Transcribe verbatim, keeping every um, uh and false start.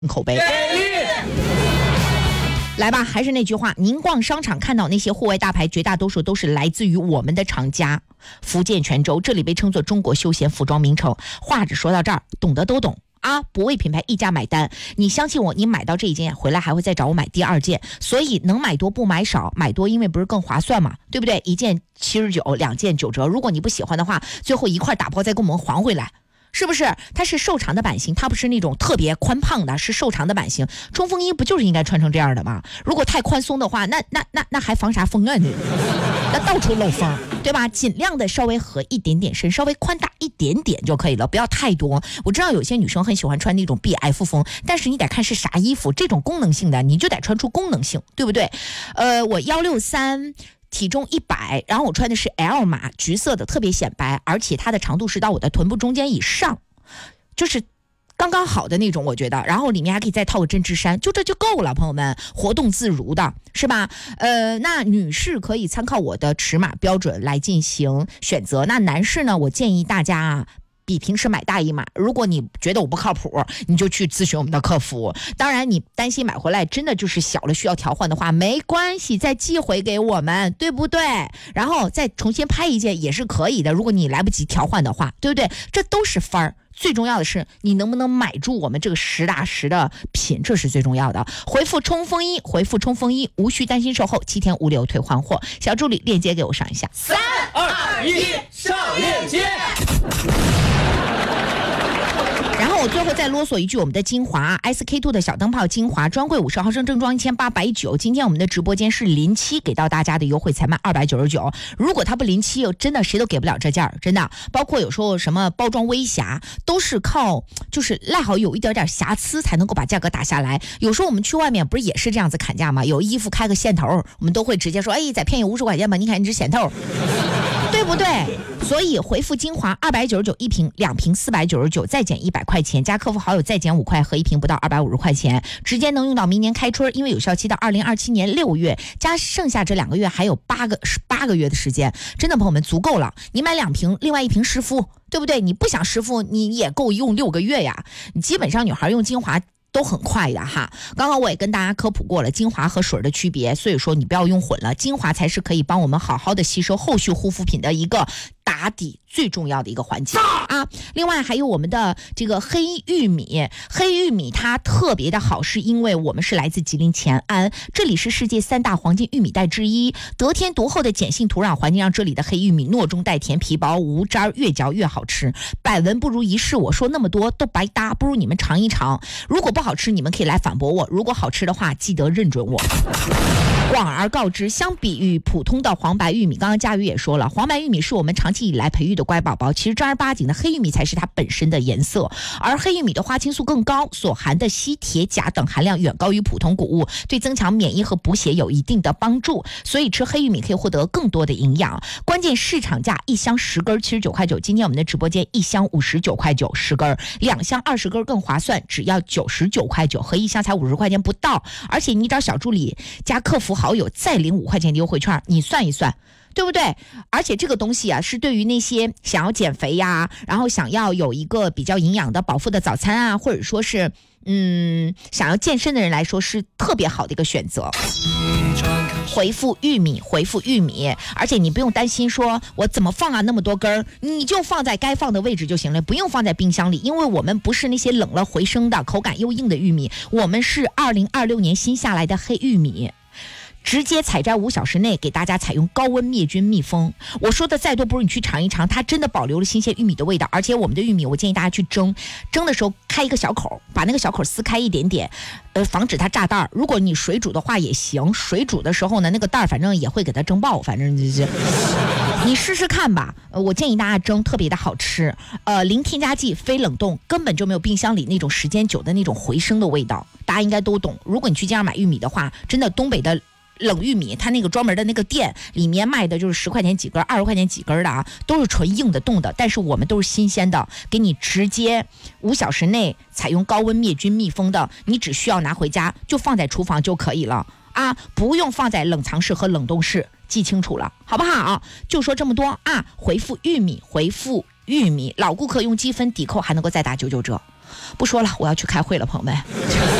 口碑。来吧，还是那句话，您逛商场看到那些户外大牌，绝大多数都是来自于我们的厂家福建泉州，这里被称作中国休闲服装名城。话只说到这儿，懂得都懂啊，不为品牌溢价买单。你相信我，你买到这一件回来还会再找我买第二件，所以能买多不买少，买多因为不是更划算嘛，对不对？一件七十九，两件九折。如果你不喜欢的话，最后一块打包再给我们还回来。是不是？它是瘦长的版型，它不是那种特别宽胖的，是瘦长的版型。冲锋衣不就是应该穿成这样的吗？如果太宽松的话，那那那那还防啥风啊？你那到处漏风，对吧？尽量的稍微合一点点身，稍微宽大一点点就可以了，不要太多。我知道有些女生很喜欢穿那种 B F 风，但是你得看是啥衣服，这种功能性的你就得穿出功能性，对不对？呃，我幺六三。体重一百，然后我穿的是 L 码，橘色的，特别显白，而且它的长度是到我的臀部中间以上，就是刚刚好的那种，我觉得。然后里面还可以再套个针织衫，就这就够了，朋友们，活动自如的，是吧？呃，那女士可以参考我的尺码标准来进行选择。那男士呢，我建议大家啊，比平时买大一码，如果你觉得我不靠谱，你就去咨询我们的客服。当然你担心买回来真的就是小了需要调换的话，没关系，再寄回给我们，对不对？然后再重新拍一件也是可以的，如果你来不及调换的话，对不对？这都是分儿。最重要的是你能不能买住我们这个实打实的品，这是最重要的。回复冲锋衣，回复冲锋衣，无需担心售后，七天无理由退换货。小助理链接给我上一下。 三二一，上链接。 然后我最后再啰嗦一句，我们的精华 S K 二 的小灯泡精华专柜五十毫升正装一千八百九，今天我们的直播间是临期给到大家的优惠才卖二百九十九。如果它不临期，真的谁都给不了这件儿，真的。包括有时候什么包装微瑕，都是靠就是赖好有一点点瑕疵才能够把价格打下来。有时候我们去外面不是也是这样子砍价吗？有衣服开个线头，我们都会直接说，哎，再便宜五十块钱吧，你看你这线头，对不对？所以回复精华二百九十九一瓶，两瓶四百九十九，再减一百块钱，加客服好友再减五块，合一瓶不到二百五十块钱，直接能用到明年开春，因为有效期到二零二七年六月，加剩下这两个月还有八个八个月的时间，真的朋友们足够了。你买两瓶，另外一瓶湿敷，对不对？你不想湿敷，你也够用六个月呀。你基本上女孩用精华都很快的哈。刚刚我也跟大家科普过了精华和水的区别，所以说你不要用混了，精华才是可以帮我们好好的吸收后续护肤品的一个打底最重要的一个环节啊。另外还有我们的这个黑玉米，黑玉米它特别的好，是因为我们是来自吉林乾安，这里是世界三大黄金玉米带之一，得天独厚的碱性土壤环境让这里的黑玉米糯中带甜，皮薄无渣，越嚼越好吃。百闻不如一试，我说那么多都白搭，不如你们尝一尝。如果不好吃，你们可以来反驳我；如果好吃的话，记得认准我。广而告之，相比于普通的黄白玉米，刚刚佳宇也说了，黄白玉米是我们长期以来培育的乖宝宝，其实正儿八经的黑玉米才是它本身的颜色。而黑玉米的花青素更高，所含的硒、铁、钾等含量远高于普通谷物，对增强免疫和补血有一定的帮助，所以吃黑玉米可以获得更多的营养。关键市场价一箱十根七十九块九，今天我们的直播间一箱五十九块九十根，两箱二十根更划算，只要九十九块九，和一箱才五十块钱不到。而且你找小助理加客服好友再领五块钱的优惠券，你算一算，对不对？而且这个东西啊，是对于那些想要减肥呀，然后想要有一个比较营养的饱腹的早餐啊，或者说是嗯想要健身的人来说，是特别好的一个选择。回复玉米，回复玉米，而且你不用担心说我怎么放啊，那么多根儿，你就放在该放的位置就行了，不用放在冰箱里，因为我们不是那些冷了回升的口感又硬的玉米，我们是二零二六年新下来的黑玉米。直接采摘五小时内给大家采用高温灭菌密封。我说的再多不如你去尝一尝，它真的保留了新鲜玉米的味道。而且我们的玉米我建议大家去蒸，蒸的时候开一个小口，把那个小口撕开一点点，呃，防止它炸袋。如果你水煮的话也行，水煮的时候呢，那个袋反正也会给它蒸爆，反正就是你试试看吧。呃，我建议大家蒸，特别的好吃。呃，零添加剂，非冷冻，根本就没有冰箱里那种时间久的那种回升的味道，大家应该都懂。如果你去街上买玉米的话，真的东北的冷玉米，它那个专门的那个店里面卖的就是十块钱几根、二十块钱几根的啊，都是纯硬的冻的，但是我们都是新鲜的，给你直接五小时内采用高温灭菌密封的，你只需要拿回家就放在厨房就可以了啊，不用放在冷藏室和冷冻室，记清楚了，好不好？就说这么多啊！回复玉米，回复玉米，老顾客用积分抵扣还能够再打九九折。 不说了，我要去开会了，朋友们。